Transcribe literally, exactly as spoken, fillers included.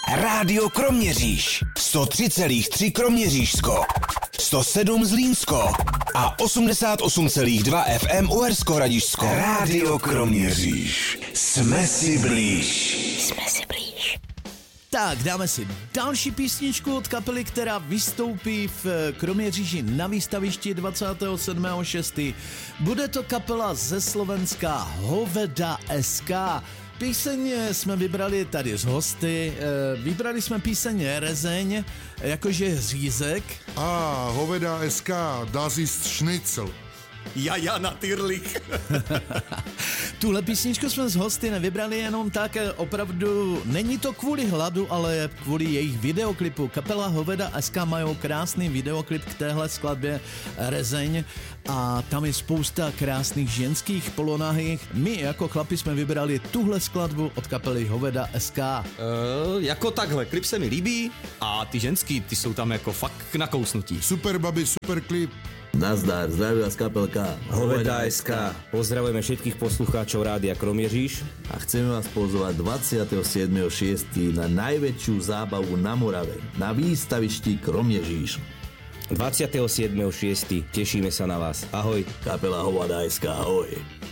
Rádio Kroměříž. sto tři celá tři Kroměřížsko. sto sedm Zlínsko. A osmdesát osm celá dva F M Uhersko-Hradišťsko. Rádio Kroměříž. Jsme si blíž. Jsme si blíž. Tak, dáme si další písničku od kapely, která vystoupí v Kroměříži na výstavišti dvacátého sedmého šestého Bude to kapela ze Slovenska Hoveda es ká. Píseň jsme vybrali tady z hosty, vybrali jsme píseň Rezeň, jakože řízek. A, Hoveda es ká, das ist Schnitzel. Ja, ja, natürlich. Tuhle písničku jsme z hosty nevybrali jenom tak, opravdu není to kvůli hladu, ale kvůli jejich videoklipu. Kapela Hoveda es ká mají krásný videoklip k téhle skladbě Rezeň a tam je spousta krásných ženských polonahých. My jako chlapi jsme vybrali tuhle skladbu od kapely Hoveda es ká. Uh, jako takhle, klip se mi líbí a ty ženský, ty jsou tam jako fakt k nakousnutí. Super babi, super klip. Nazdar, zdraví vás kapelka Hoveda es ká. Pozdravujeme všetkých poslucháčov Rádia Kroměříž a chceme vás pozvať dvadsiateho siedmeho šiesteho na najväčšiu zábavu na Morave, na výstavišti Kroměříž. dvadsiateho siedmeho šiesteho Tešíme sa na vás. Ahoj. Kapela Hoveda es ká, ahoj.